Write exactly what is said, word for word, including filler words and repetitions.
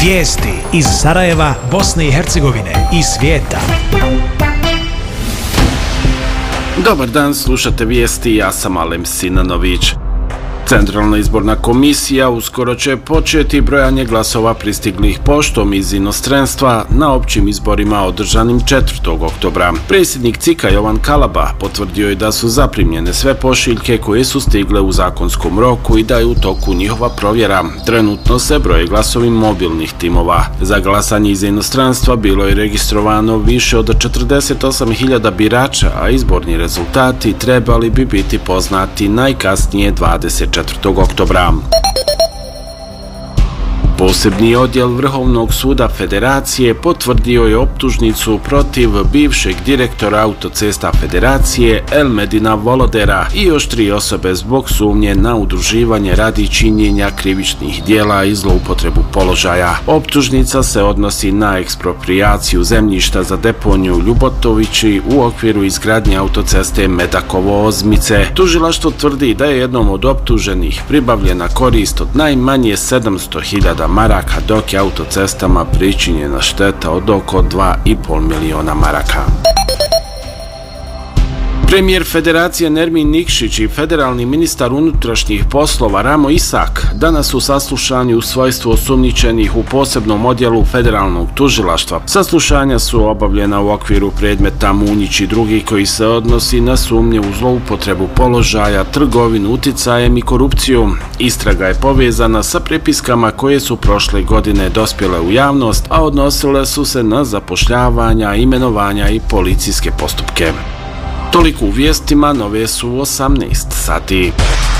Vijesti iz Sarajeva, Bosne i Hercegovine i svijeta. Dobar dan, slušate vijesti, ja sam Alem Sinanović. Centralna izborna komisija uskoro će početi brojanje glasova pristiglih poštom iz inostranstva na općim izborima održanim četvrtog oktobra. Predsjednik C I K-a Jovan Kalaba potvrdio je da su zaprimljene sve pošiljke koje su stigle u zakonskom roku i da je u toku njihova provjera. Trenutno se broje glasovi mobilnih timova. Za glasanje iz inostranstva bilo je registrovano više od četrdeset osam hiljada birača, a izborni rezultati trebali bi biti poznati najkasnije dvadeset četvrtog oktobra. Posebni odjel Vrhovnog suda Federacije potvrdio je optužnicu protiv bivšeg direktora autocesta Federacije Elmedina Volodera i još tri osobe zbog sumnje na udruživanje radi činjenja krivičnih djela i zloupotrebu položaja. Optužnica se odnosi na eksproprijaciju zemljišta za deponiju Ljubotovići u okviru izgradnje autoceste Medakovo-Ozmice. Tužilaštvo tvrdi da je jednom od optuženih pribavljena korist od najmanje sedamsto hiljada maraka, dok je autocestama pričinjena šteta od oko dva i pol miliona maraka. Premijer Federacije Nermin Nikšić i federalni ministar unutrašnjih poslova Ramo Isak danas su saslušani u svojstvu osumnjičenih u posebnom odjelu federalnog tužilaštva. Saslušanja su obavljena u okviru predmeta Munjić i drugi koji se odnosi na sumnje u zloupotrebu položaja, trgovinu uticajem i korupciju. Istraga je povezana sa prepiskama koje su prošle godine dospjele u javnost, a odnosile su se na zapošljavanja, imenovanja i policijske postupke. Toliko u vijestima, nove su u osamnaest sati.